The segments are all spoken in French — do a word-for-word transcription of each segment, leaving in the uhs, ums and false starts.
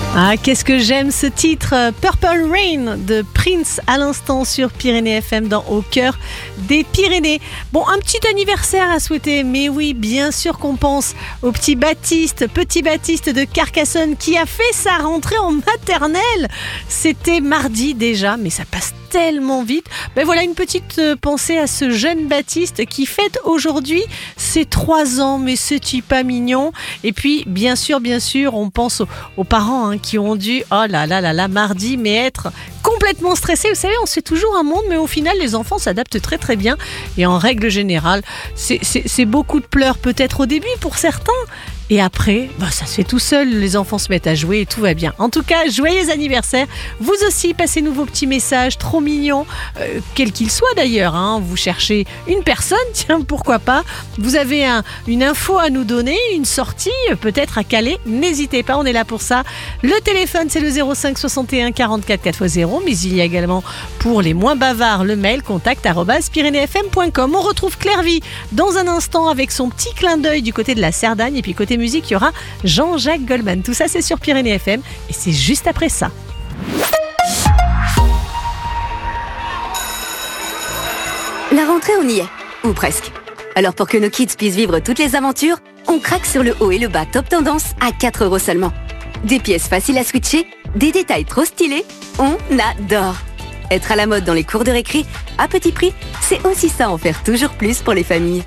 Ah, qu'est-ce que j'aime ce titre, Purple Rain de Prince à l'instant sur Pyrénées F M dans Au cœur des Pyrénées. Bon, un petit anniversaire à souhaiter, mais oui, bien sûr qu'on pense au petit Baptiste, petit Baptiste de Carcassonne qui a fait sa rentrée en maternelle. C'était mardi déjà, mais ça passe tellement vite. Ben voilà une petite pensée à ce jeune Baptiste qui fête aujourd'hui ses trois ans, mais c'est-il pas mignon? Et puis, bien sûr, bien sûr, on pense aux, aux parents hein, qui ont dû, oh là là là là, mardi, mais être complètement stressés. Vous savez, on se fait toujours un monde, mais au final, les enfants s'adaptent très très bien. Et en règle générale, c'est, c'est, c'est beaucoup de pleurs peut-être au début pour certains. Et après, bah ça se fait tout seul, les enfants se mettent à jouer et tout va bien. En tout cas, joyeux anniversaire. Vous aussi, passez-nous vos petits messages trop mignons, euh, quels qu'ils soient d'ailleurs. Hein. Vous cherchez une personne, tiens, pourquoi pas. Vous avez un, une info à nous donner, une sortie, peut-être à caler. N'hésitez pas, on est là pour ça. Le téléphone, c'est le zéro cinq soixante et un quarante-quatre quatre fois zéro. Mais il y a également, pour les moins bavards, le mail contact arobase pyrénées f m point com. On retrouve Claire Vie dans un instant avec son petit clin d'œil du côté de la Cerdagne. Et puis côté musique, il y aura Jean-Jacques Goldman. Tout ça, c'est sur Pyrénées F M et c'est juste après ça. La rentrée, on y est. Ou presque. Alors pour que nos kids puissent vivre toutes les aventures, on craque sur le haut et le bas top tendance à quatre euros seulement. Des pièces faciles à switcher, des détails trop stylés, on adore. Être à la mode dans les cours de récré, à petit prix, c'est aussi ça, en faire toujours plus pour les familles.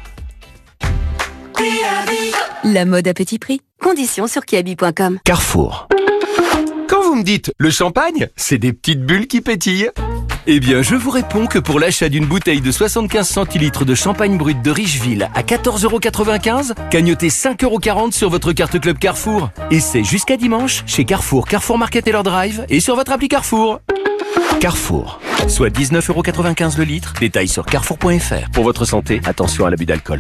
La mode à petit prix. Conditions sur kiabi point com. Carrefour. Quand vous me dites le champagne, c'est des petites bulles qui pétillent. Eh bien, je vous réponds que pour l'achat d'une bouteille de soixante-quinze centilitres de champagne brut de Richeville à quatorze euros quatre-vingt-quinze, gagnotez cinq euros quarante sur votre carte Club Carrefour. Et c'est jusqu'à dimanche chez Carrefour, Carrefour Market et leur Drive et sur votre appli Carrefour. Carrefour, soit dix-neuf euros quatre-vingt-quinze le litre. Détail sur carrefour point f r. Pour votre santé, attention à l'abus d'alcool.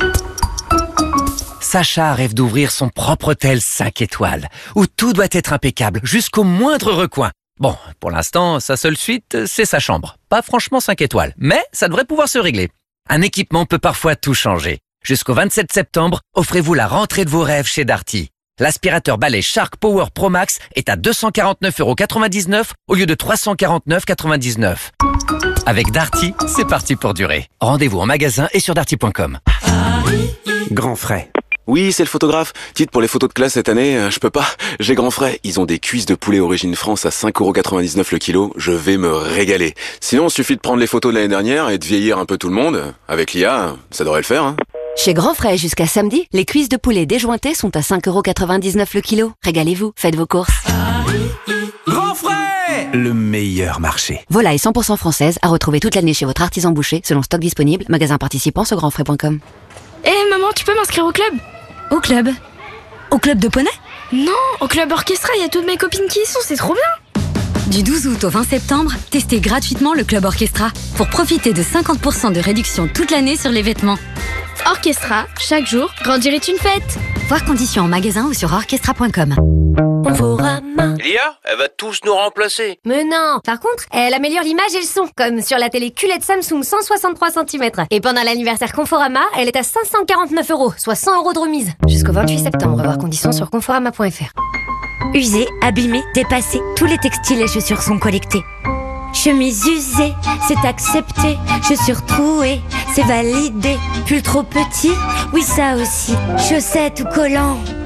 Sacha rêve d'ouvrir son propre hôtel cinq étoiles, où tout doit être impeccable, jusqu'au moindre recoin. Bon, pour l'instant, sa seule suite, c'est sa chambre. Pas franchement cinq étoiles, mais ça devrait pouvoir se régler. Un équipement peut parfois tout changer. Jusqu'au vingt-sept septembre, offrez-vous la rentrée de vos rêves chez Darty. L'aspirateur balai Shark Power Pro Max est à deux cent quarante-neuf euros quatre-vingt-dix-neuf au lieu de trois cent quarante-neuf euros quatre-vingt-dix-neuf. Avec Darty, c'est parti pour durer. Rendez-vous en magasin et sur darty point com. Grand frais. Oui, c'est le photographe. Dites, pour les photos de classe cette année, euh, je peux pas. J'ai grand frais. Ils ont des cuisses de poulet origine France à cinq euros quatre-vingt-dix-neuf le kilo. Je vais me régaler. Sinon, il suffit de prendre les photos de l'année dernière et de vieillir un peu tout le monde. Avec l'I A, ça devrait le faire, hein. Chez Grand Frais, jusqu'à samedi, les cuisses de poulet déjointées sont à cinq euros quatre-vingt-dix-neuf le kilo. Régalez-vous, faites vos courses. Grand frais, le meilleur marché. Volaille cent pour cent française à retrouver toute l'année chez votre artisan boucher, selon stock disponible, magasin participant sur grand frais point com. Eh hey, maman, tu peux m'inscrire au club? Au club? Au club de poney? Non, au club orchestra, il y a toutes mes copines qui y sont, c'est trop bien. Du douze août au vingt septembre, testez gratuitement le club orchestra pour profiter de cinquante pour cent de réduction toute l'année sur les vêtements. Orchestra, chaque jour, grandir est une fête. Voir conditions en magasin ou sur orchestra point com. L'I A, elle va tous nous remplacer. Mais non. Par contre, elle améliore l'image et le son, comme sur la télé Q L E D Samsung cent soixante-trois centimètres. Et pendant l'anniversaire Conforama, elle est à cinq cent quarante-neuf euros, soit cent euros de remise. Jusqu'au vingt-huit septembre, voir conditions sur conforama point f r. Usés, abîmés, dépassés, tous les textiles et chaussures sont collectés. Chemise usée, c'est accepté. Chaussures trouées, c'est validé. Pull trop petit, oui ça aussi. Chaussettes ou collants,